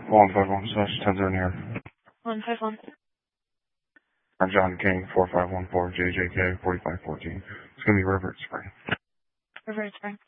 151/10 here. 151. I'm John King, 4514 JJK 4514. It's going to be Revert Spring. Revert Spring.